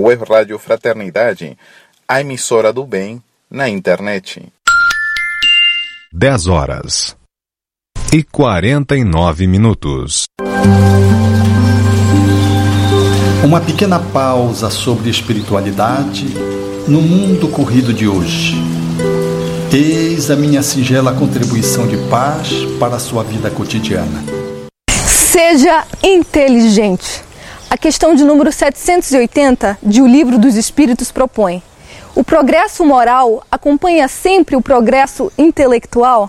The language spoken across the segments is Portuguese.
Web Rádio Fraternidade, a emissora do bem na internet. 10h49. Uma pequena pausa sobre espiritualidade no mundo corrido de hoje. Eis a minha singela contribuição de paz para a sua vida cotidiana. Seja inteligente. A questão de número 780 de O Livro dos Espíritos propõe: o progresso moral acompanha sempre o progresso intelectual?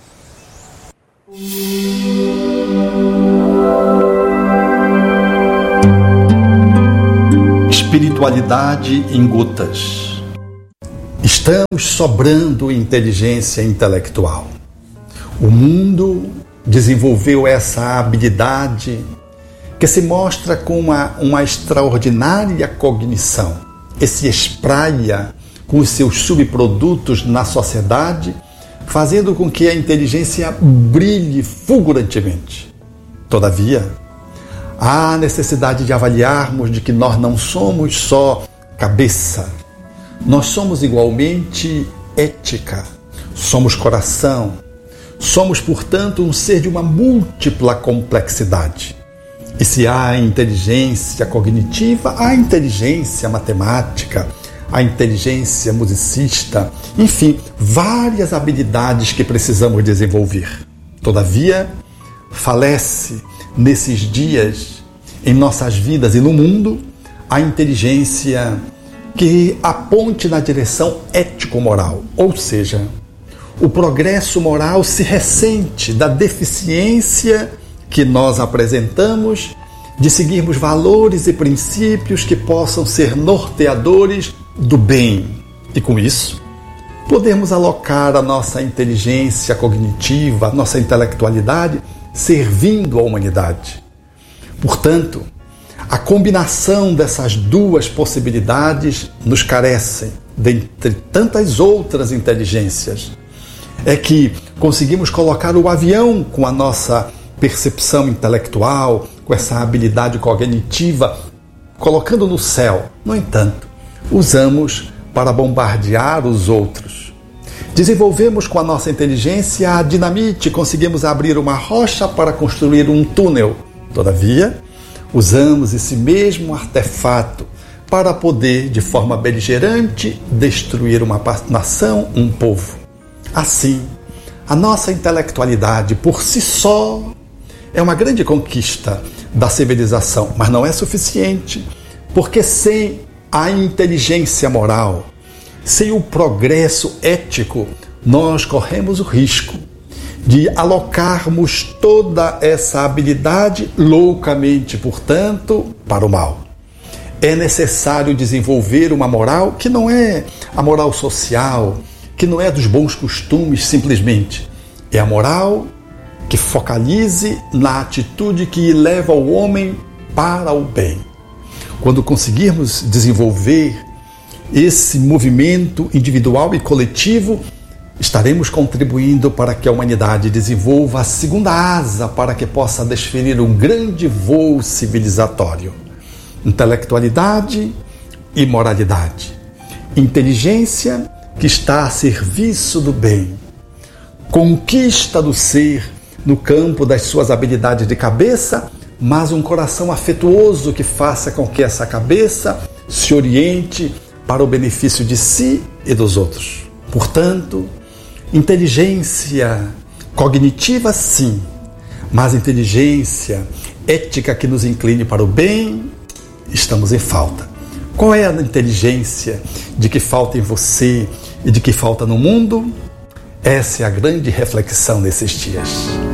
Espiritualidade em gotas. Estamos sobrando inteligência intelectual. O mundo desenvolveu essa habilidade que se mostra com uma extraordinária cognição e se espraia com os seus subprodutos na sociedade, fazendo com que a inteligência brilhe fulgurantemente. Todavia, há necessidade de avaliarmos de que nós não somos só cabeça, nós somos igualmente ética, somos coração, somos, portanto, um ser de uma múltipla complexidade. E se há inteligência cognitiva, há inteligência matemática, há inteligência musicista, enfim, várias habilidades que precisamos desenvolver. Todavia, falece nesses dias, em nossas vidas e no mundo, a inteligência que aponte na direção ético-moral, ou seja, o progresso moral se ressente da deficiência que nós apresentamos de seguirmos valores e princípios que possam ser norteadores do bem. E com isso, podemos alocar a nossa inteligência cognitiva, a nossa intelectualidade, servindo a humanidade. Portanto, a combinação dessas duas possibilidades nos carece, dentre tantas outras inteligências, é que conseguimos colocar o avião com a nossa percepção intelectual, com essa habilidade cognitiva, colocando no céu. No entanto, usamos para bombardear os outros. Desenvolvemos com a nossa inteligência a dinamite, conseguimos abrir uma rocha para construir um túnel. Todavia, usamos esse mesmo artefato para poder, de forma beligerante, destruir uma nação, um povo. Assim, a nossa intelectualidade, por si só, é uma grande conquista da civilização, mas não é suficiente, porque sem a inteligência moral, sem o progresso ético, nós corremos o risco de alocarmos toda essa habilidade loucamente, portanto, para o mal. É necessário desenvolver uma moral que não é a moral social, que não é dos bons costumes simplesmente. É a moral que focalize na atitude que leva o homem para o bem. Quando conseguirmos desenvolver esse movimento individual e coletivo, estaremos contribuindo para que a humanidade desenvolva a segunda asa para que possa desferir um grande voo civilizatório. Intelectualidade e moralidade. Inteligência que está a serviço do bem. Conquista do ser no campo das suas habilidades de cabeça, mas um coração afetuoso que faça com que essa cabeça se oriente para o benefício de si e dos outros. Portanto, inteligência cognitiva, sim, mas inteligência ética que nos incline para o bem, estamos em falta. Qual é a inteligência de que falta em você e de que falta no mundo? Essa é a grande reflexão nesses dias.